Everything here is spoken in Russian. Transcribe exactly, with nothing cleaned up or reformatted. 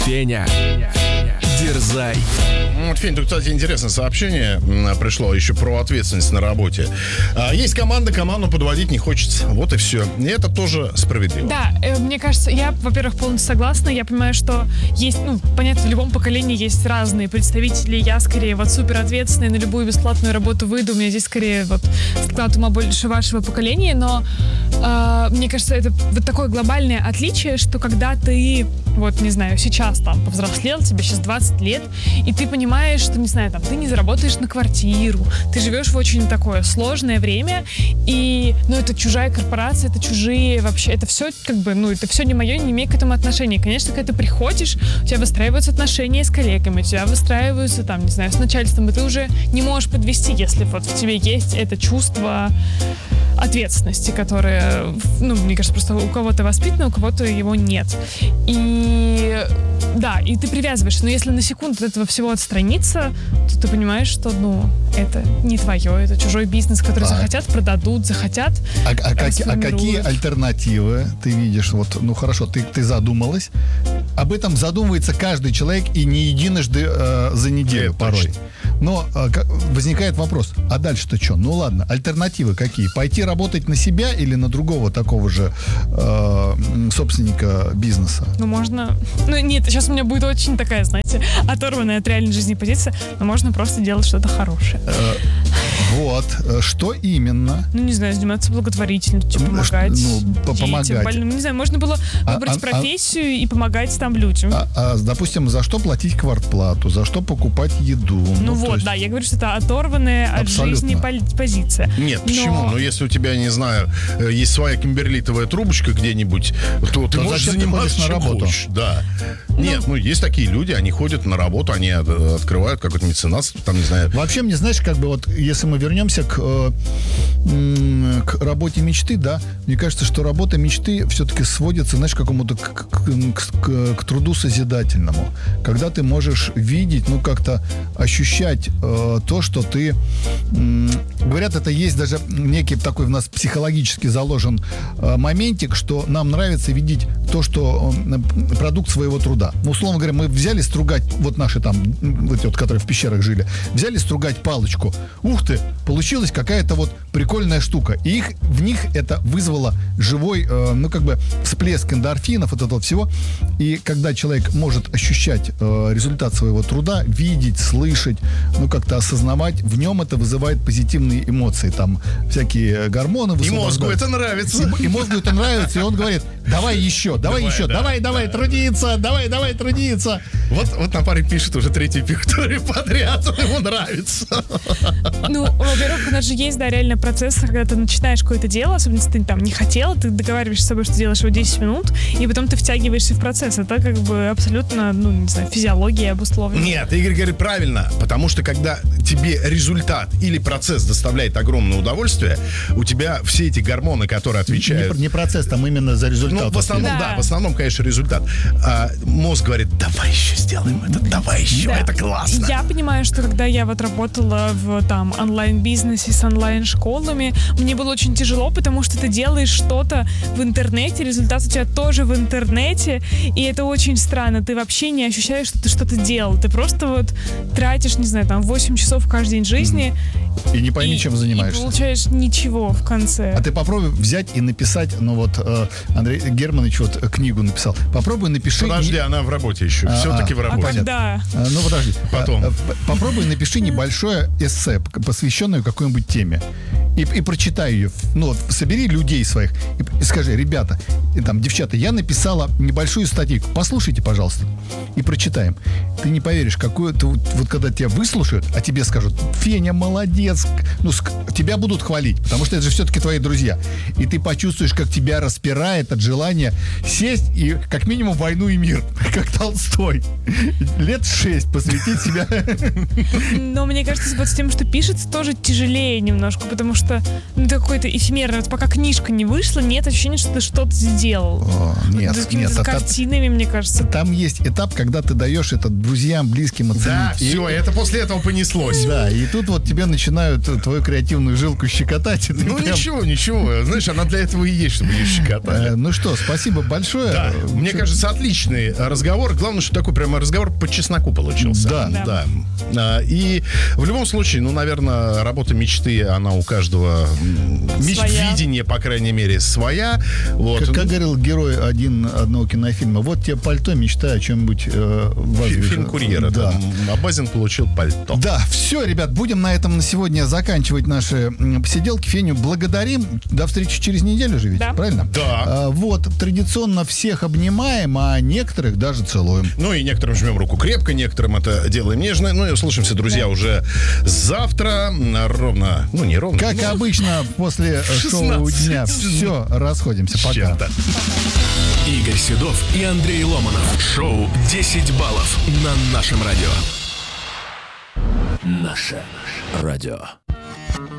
Феня, дерзай. Вот, Фень, тут, кстати, интересное сообщение пришло еще про ответственность на работе. Есть команда, команду подводить не хочется. Вот и все. И это тоже справедливо. Да, э, мне кажется, я, во-первых, полностью согласна. Я понимаю, что есть, ну, понятно, в любом поколении есть разные представители. Я, скорее, вот супер ответственная, на любую бесплатную работу выйду. У меня здесь, скорее, вот склад ума больше вашего поколения. Но э, мне кажется, это вот такое глобальное отличие, что когда ты, вот, не знаю, сейчас там повзрослел, тебе сейчас двадцать лет, и ты понимаешь, что, не знаю, там, ты не заработаешь на квартиру, ты живешь в очень такое сложное время, и, ну, это чужая корпорация, это чужие вообще, это все, как бы, ну, это все не мое, не имеет к этому отношения. Конечно, когда ты приходишь, у тебя выстраиваются отношения с коллегами, у тебя выстраиваются, там, не знаю, с начальством, и ты уже не можешь подвести, если вот в тебе есть это чувство ответственности, которое, ну, мне кажется, просто у кого-то воспитано, у кого-то его нет. И да, и ты привязываешься, но если на секунду от этого всего отстраниться, то ты понимаешь, что, ну, это не твое, это чужой бизнес, который а. захотят, продадут, захотят. А, а, как, а какие альтернативы ты видишь? Вот, ну хорошо, ты, ты задумалась. Об этом задумывается каждый человек и не единожды э, за неделю это порой. Точно. Но э, возникает вопрос, а дальше-то что? Ну ладно, альтернативы какие? Пойти работать на себя или на другого такого же э, собственника бизнеса? Ну можно... Ну нет, сейчас у меня будет очень такая, знаете, оторванная от реальной жизни позиция, но можно просто делать что-то хорошее. Э, вот. Что именно? Ну не знаю, заниматься благотворительностью, помогать ну, детям, больным. Не знаю, можно было выбрать а, профессию а, и помогать там людям. А, а, допустим, за что платить квартплату, за что покупать еду? Ну, ну вот, есть... да, я говорю, что это оторванная абсолютно от жизни позиция. Нет, но... почему? Ну, если у тебя, не знаю, есть своя кимберлитовая трубочка где-нибудь, то ты Но можешь заниматься на работу. Хочешь, да. Ну... Нет, ну, есть такие люди, они ходят на работу, они открывают какое-то меценатство, там, не знаю. Вообще, мне, знаешь, как бы вот, если мы вернемся к, э, к работе мечты, да, мне кажется, что работа мечты все-таки сводится, знаешь, к какому-то к, к, к, к труду созидательному. Когда ты можешь видеть, ну, как-то ощущать э, то, что ты... Э, говорят, это есть даже некий такой в нас психологически заложен э, моментик, что нам нравится видеть то, что э, продукт своего труда. Ну, условно говоря, мы взяли стругать, вот наши там, вот, вот, которые в пещерах жили, взяли стругать палочку. Ух ты, получилась какая-то вот прикольная штука. И их, в них это вызвало живой, э, ну, как бы всплеск эндорфинов, вот этого всего. И когда человек может ощущать э, результат своего труда, видеть, слышать, ну, как-то осознавать, в нем это вызывает позитивные эмоции. Там всякие гормоны высвобождаются. И мозгу это нравится. И, и мозгу это нравится, и он говорит, давай еще, давай, давай еще, да, давай, давай, да. трудиться, давай, давай, трудиться. Вот, вот на паре пишет уже третий пикторий подряд, ему нравится. Ну, во-первых, у нас же есть, да, реально процесс, когда ты начинаешь какое-то дело, особенно если ты там не хотела, ты договариваешься с собой, что делаешь его десять минут, и потом ты втягиваешься в процесс. Это как бы абсолютно, ну, не знаю, физиология обусловлена. Нет, Игорь говорит правильно, потому что когда тебе результат или процесс доставляет огромное удовольствие, у тебя все эти гормоны, которые отвечают... Не, не процесс, там именно за результат. Ну, в основном, да, да в основном, конечно, результат. А, мозг говорит, давай еще сделаем это, давай еще, да. Это классно. Я понимаю, что когда я вот работала в там онлайн-бизнесе с онлайн-школами, мне было очень тяжело, потому что ты делаешь что-то в интернете, результат у тебя тоже в интернете, и это очень странно. Ты вообще не ощущаешь, что ты что-то делал. Ты просто вот тратишь, не знаю, там восемь часов каждый день жизни. И не пойми, и, чем занимаешься. И получаешь ничего в конце. А ты попробуй взять и написать, ну вот э, Андрей Германович вот книгу написал. Попробуй напиши... Подожди, не... она в работе еще. А, Все-таки а, в работе. А когда? А, ну подожди. Потом. А, попробуй напиши небольшое эссе, посвященное какой-нибудь теме. И, и прочитай ее. Ну вот, собери людей своих и, и скажи, ребята, и, там, девчата, я написала небольшую статейку. Послушайте, пожалуйста. И прочитаем. Ты не поверишь, какую ты вот, вот когда тебя выслушают, а тебе скажут, Феня, молодец. Ну, ск- тебя будут хвалить, потому что это же все-таки твои друзья. И ты почувствуешь, как тебя распирает от желания сесть и как минимум «Войну и мир», как Толстой. Лет шесть посвятить себя. Но мне кажется, вот с тем, что пишется, тоже тяжелее немножко, потому что что ну, это какой-то эфемерный. Вот пока книжка не вышла, нет ощущения, что ты что-то сделал. О, нет, с какими-то нет, картинами, мне кажется. Там есть этап, когда ты даешь это друзьям, близким оценить. Да, И- все, это после этого понеслось. Да, и тут вот тебе начинают твою креативную жилку щекотать. и ты Ну прям- ничего, ничего. Знаешь, она для этого и есть, чтобы ее щекотали. Э, Ну что, спасибо большое. Да, Э, мне чё- кажется, отличный разговор. Главное, что такой прямо разговор по чесноку получился. Да. Да. да. А, И в любом случае, ну, наверное, работа мечты, она у каждого м, меч- Своя. видение, по крайней мере, своя. Вот. Как, как Ну, говорил герой один, одного кинофильма, вот тебе пальто, мечтай о чем-нибудь э, фи- возвышенном. фильм «Курьера». Да. Там Абазин получил пальто. Да, все, ребят, будем на этом на сегодня заканчивать наши м, посиделки. Феню благодарим. До встречи через неделю же ведь, Да. правильно? Да. А, вот, традиционно всех обнимаем, а некоторых даже целуем. Ну и некоторым жмем руку крепко, некоторым это делаем нежно. Ну и услышимся, друзья, уже завтра. Ровно, ну не ровно. Как обычно, после э, шоу шестнадцать. дня. Все, расходимся. с Пока. чем-то. Игорь Седов и Андрей Ломанов. Шоу десять баллов на нашем радио. Наше радио.